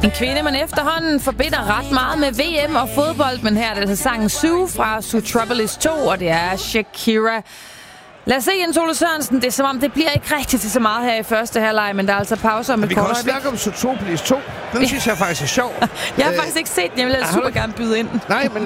En kvinde, man efterhånden forbinder ret meget med VM og fodbold, men her er det altså sangen Sue fra Zootropolis 2, og det er Shakira. Lad os se, Jens Ole Sørensen. Det er som om, det bliver ikke rigtigt til så meget her i første halvleg, men der er altså pauser om et Vi kort kan også øjeblik. snakke om Zootropolis 2. Den synes jeg faktisk er sjov. Jeg har faktisk ikke set den. Jeg vil super gerne byde ind. Nej, men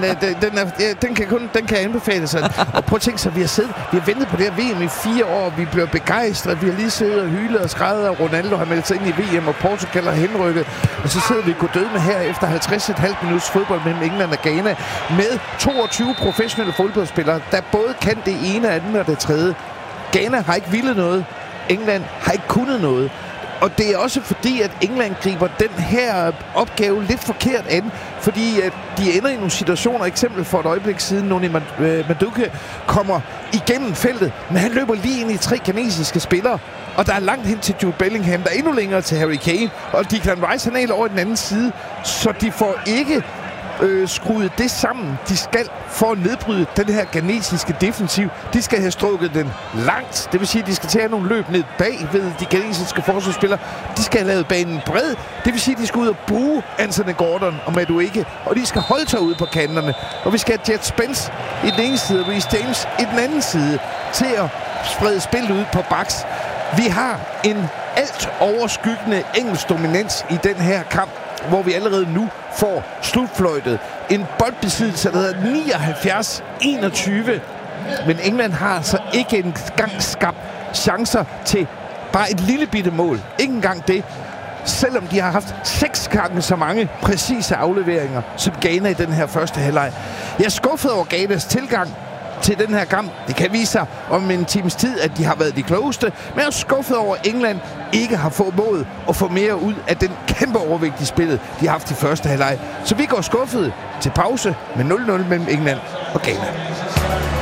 den kan anbefales. Og prøv at tænke sig, vi har ventet på det her VM i 4 år. Vi bliver begejstret. Vi har lige siddet og hyldet og skrevet, og Ronaldo har meldt sig ind i VM, og Portugal har henrykket. Og så sidder vi og går døde med her efter 50,5 minutters fodbold mellem England og Ghana med 22 professionelle fodboldspillere, der både kan det ene, andet og det tredje. Ghana har ikke villet noget. England har ikke kunnet noget. Og det er også fordi, at England griber den her opgave lidt forkert an, fordi at de ender i nogle situationer, eksempel for et øjeblik siden, Noni Madueke kommer igennem feltet, men han løber lige ind i 3 kinesiske spillere, og der er langt hen til Jude Bellingham, der er endnu længere til Harry Kane, og Declan Rice han er helt over i den anden side, så de får ikke skruet det sammen, de skal for at nedbryde den her ghanesiske defensiv. De skal have strukket den langt. Det vil sige, at de skal tage nogle løb ned bag ved de ghanesiske forsvarsspillere. De skal have lavet banen bred. Det vil sige, at de skal ud og bruge Anthony Gordon og Madueke. Og de skal holde sig ude på kanterne. Og vi skal have Jet Spence i den ene side, og Reece James i den anden side til at sprede spil ud på baks. Vi har en alt overskyggende engelsk dominans i den her kamp, hvor vi allerede nu får slutfløjtet. En boldbesiddelse, der hedder 79-21. Men England har altså ikke engang skabt chancer til bare et lille bitte mål. Ikke engang det. Selvom de har haft 6 gange så mange præcise afleveringer som Ghana i den her første halvleg. Jeg er skuffet over Ghanas tilgang til den her kamp. Det kan vise sig om en times tid, at de har været de klogeste, men jeg er skuffet over, at England ikke har formået at få mere ud af den kæmpe overvægt i spillet, de har haft i første halvleg. Så vi går skuffet til pause med 0-0 mellem England og Ghana.